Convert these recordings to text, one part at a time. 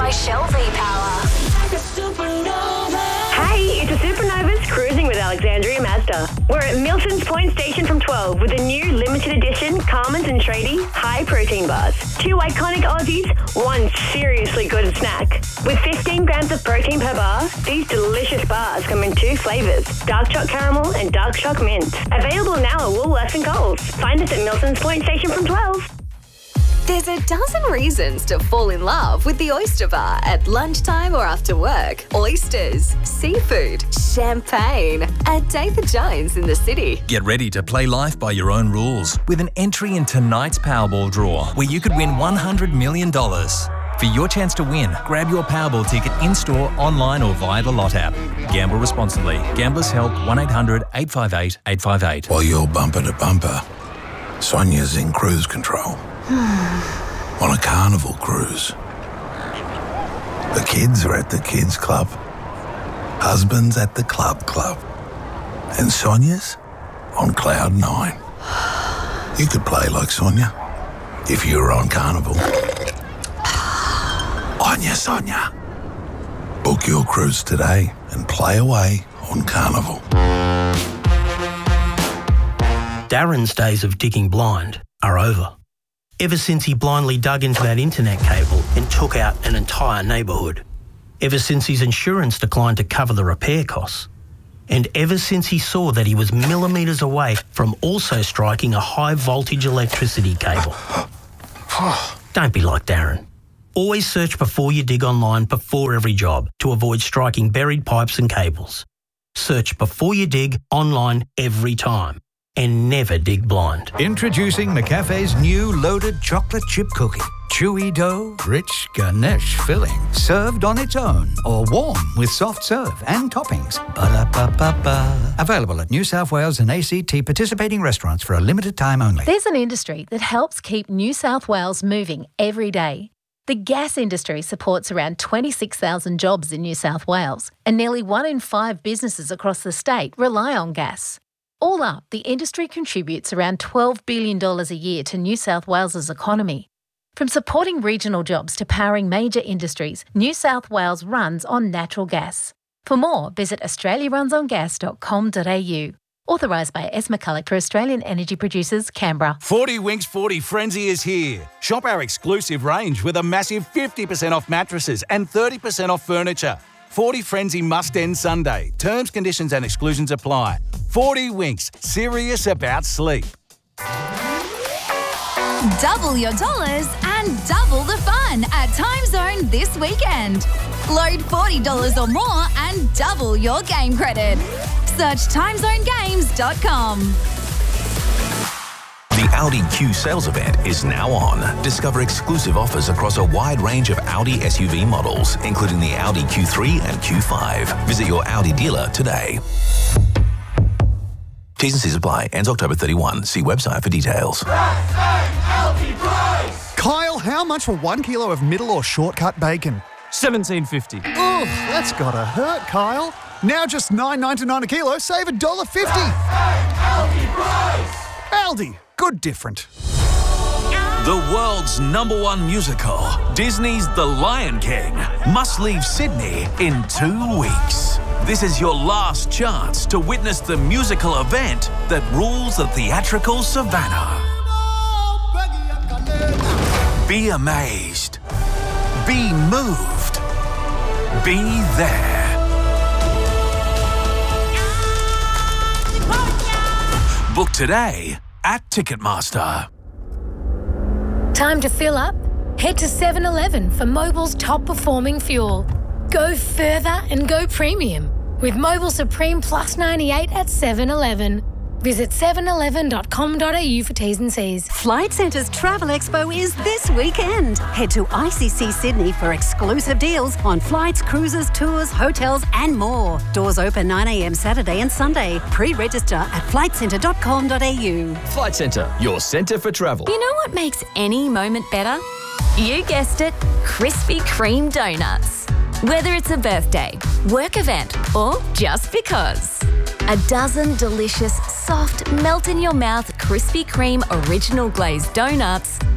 by Shell V-Power. Hey, it's the Supernovas cruising with Alexandria Mazda. We're at Milson's Point Station from 12 with the new limited edition Carmen's and Trady high protein bars. 2 iconic Aussies, 1 seriously good snack. With 15 grams of protein per bar, these delicious bars come in 2 flavours, dark choc caramel and dark choc mint. Available now at Woolworths and Coles. Find us at Milson's Point Station from 12. There's a dozen reasons to fall in love with the Oyster Bar at lunchtime or after work. Oysters, seafood, champagne, and David Jones in the city. Get ready to play life by your own rules with an entry in tonight's Powerball draw, where you could win $100 million. For your chance to win, grab your Powerball ticket in-store, online or via the Lot app. Gamble responsibly. Gamblers Help 1-800-858-858. While you're bumper to bumper, Sonia's in cruise control. On a Carnival cruise. The kids are at the kids club. Husband's at the club. And Sonia's on cloud 9. You could play like Sonia if you were on Carnival. Anya, Sonia. Book your cruise today and play away on Carnival. Darren's days of digging blind are over. Ever since he blindly dug into that internet cable and took out an entire neighbourhood. Ever since his insurance declined to cover the repair costs. And ever since he saw that he was millimetres away from also striking a high voltage electricity cable. Don't be like Darren. Always search before you dig online before every job to avoid striking buried pipes and cables. Search before you dig online every time. And never dig blind. Introducing McCafe's new loaded chocolate chip cookie. Chewy dough, rich ganache filling, served on its own or warm with soft serve and toppings. Ba-da-ba-ba-ba. Available at New South Wales and ACT participating restaurants for a limited time only. There's an industry that helps keep New South Wales moving every day. The gas industry supports around 26,000 jobs in New South Wales, and nearly 1 in 5 businesses across the state rely on gas. All up, the industry contributes around $12 billion a year to New South Wales's economy. From supporting regional jobs to powering major industries, New South Wales runs on natural gas. For more, visit australiarunsongas.com.au. Authorised by S. McCulloch for Australian Energy Producers, Canberra. 40 Winks 40 Frenzy is here. Shop our exclusive range with a massive 50% off mattresses and 30% off furniture. 40 Frenzy must end Sunday. Terms, conditions and exclusions apply. 40 Winks, serious about sleep. Double your dollars and double the fun at Time Zone this weekend. Load $40 or more and double your game credit. Search timezonegames.com. The Audi Q sales event is now on. Discover exclusive offers across a wide range of Audi SUV models, including the Audi Q3 and Q5. Visit your Audi dealer today. T's and C's apply. Ends October 31. See website for details. Kyle, how much for 1 kilo of middle or shortcut bacon? $17.50. Oh, that's gotta hurt, Kyle. Now just $9.99 a kilo, save $1.50. Aldi, good different. The world's #1 musical, Disney's The Lion King, must leave Sydney in 2 weeks. This is your last chance to witness the musical event that rules the theatrical savannah. Be amazed. Be moved. Be there. Book today at Ticketmaster. Time to fill up? Head to 7-Eleven for Mobil's top performing fuel. Go further and go premium with Mobil Supreme Plus 98 at 7-Eleven. Visit 711.com.au for T's and C's. Flight Centre's Travel Expo is this weekend. Head to ICC Sydney for exclusive deals on flights, cruises, tours, hotels and more. Doors open 9 a.m. Saturday and Sunday. Pre-register at flightcentre.com.au. Flight Centre, your centre for travel. You know what makes any moment better? You guessed it, Krispy Kreme donuts. Whether it's a birthday, work event, or just because. A dozen delicious, soft, melt-in-your-mouth Krispy Kreme original glazed donuts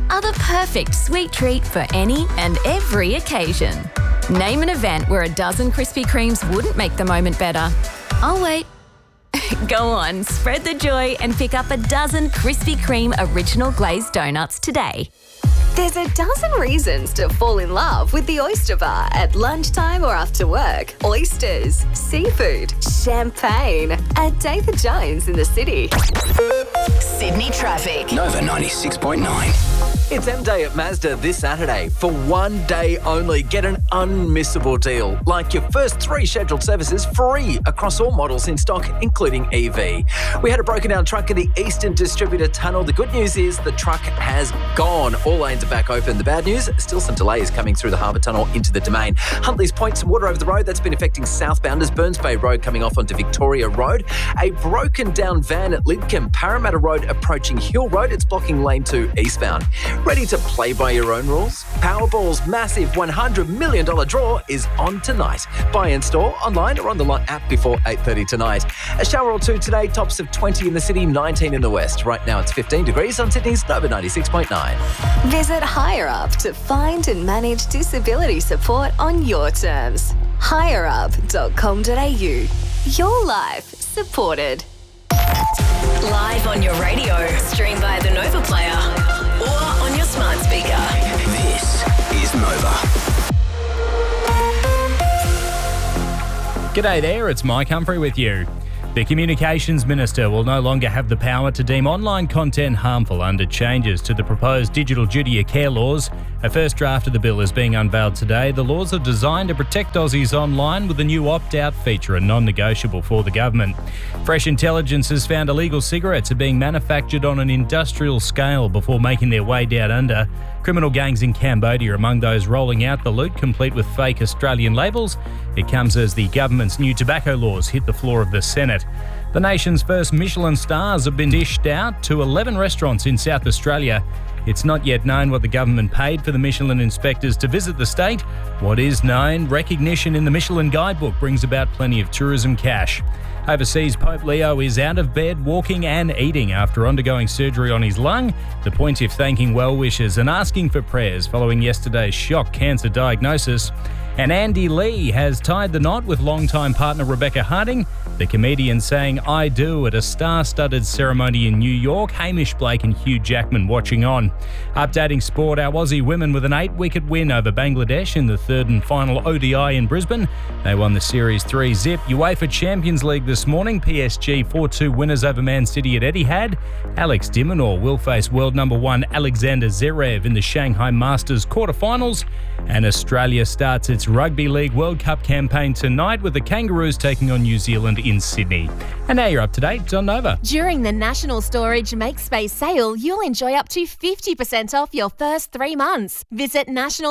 are the perfect sweet treat for any and every occasion. Name an event where a dozen Krispy Kremes wouldn't make the moment better. I'll wait. Go on, spread the joy and pick up a dozen Krispy Kreme Original Glazed Donuts today. There's a dozen reasons to fall in love with the Oyster Bar at lunchtime or after work. Oysters, seafood, champagne at David Jones in the city. Sydney traffic. Nova 96.9. It's M-Day at Mazda this Saturday. For one day only, get an unmissable deal. Like your first 3 scheduled services free across all models in stock, including EV. We had a broken down truck in the Eastern Distributor Tunnel. The good news is the truck has gone. All lanes are back open. The bad news, still some delays coming through the Harbour Tunnel into the Domain. Huntley's Point, some water over the road. That's been affecting southbounders. Burns Bay Road coming off onto Victoria Road. A broken down van at Lidcombe. Parramatta Road approaching Hill Road. It's blocking lane 2 eastbound. Ready to play by your own rules? Powerball's massive $100 million draw is on tonight. Buy in store, online or on the Lot app before 8:30 tonight. A shower or two today, tops of 20 in the city, 19 in the west. Right now it's 15 degrees on Sydney's Nova 96.9. Visit Higher Up to find and manage disability support on your terms. higherup.com.au. Your life supported. Live on your radio, stream via the Nova Player or on your smart speaker. This is Nova. G'day there, it's Mike Humphrey with you. The Communications Minister will no longer have the power to deem online content harmful under changes to the proposed digital duty of care laws. A first draft of the bill is being unveiled today. The laws are designed to protect Aussies online with a new opt-out feature and non-negotiable for the government. Fresh intelligence has found illegal cigarettes are being manufactured on an industrial scale before making their way down under. Criminal gangs in Cambodia are among those rolling out the loot, complete with fake Australian labels. It comes as the government's new tobacco laws hit the floor of the Senate. The nation's first Michelin stars have been dished out to 11 restaurants in South Australia. It's not yet known what the government paid for the Michelin inspectors to visit the state. What is known, recognition in the Michelin Guidebook brings about plenty of tourism cash. Overseas, Pope Leo is out of bed, walking and eating after undergoing surgery on his lung. The Pontiff thanking well-wishers and asking for prayers following yesterday's shock cancer diagnosis. And Andy Lee has tied the knot with longtime partner Rebecca Harding. The comedian saying "I do" at a star-studded ceremony in New York. Hamish Blake and Hugh Jackman watching on. Updating sport, our Aussie women with an 8-wicket win over Bangladesh in the third and final ODI in Brisbane. They won the Series 3-0. UEFA Champions League this morning. PSG 4-2 winners over Man City at Etihad. Alex de Minaur will face world number 1 Alexander Zverev in the Shanghai Masters quarterfinals. And Australia starts its Rugby League World Cup campaign tonight with the Kangaroos taking on New Zealand in Sydney. And now you're up to date on Nova. During the National Storage Make Space sale, you'll enjoy up to 50% off your first 3 months. Visit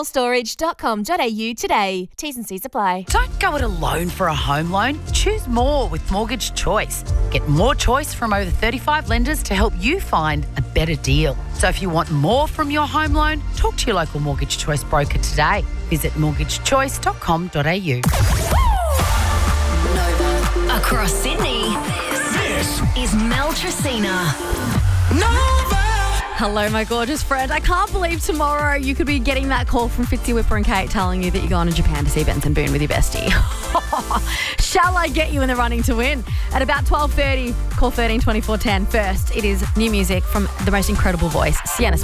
nationalstorage.com.au today. T's and C's apply. Don't go it alone for a home loan. Choose more with Mortgage Choice. Get more choice from over 35 lenders to help you find a better deal. So if you want more from your home loan, talk to your local Mortgage Choice broker today. Visit mortgagechoice.com.au. Across Sydney, this is Mel Tracina. Hello, my gorgeous friend. I can't believe tomorrow you could be getting that call from Fitzy, Whipper and Kate telling you that you're going to Japan to see Benson Boone with your bestie. Shall I get you in the running to win? At about 12:30, call 13 24 10. First, it is new music from the most incredible voice, Sienna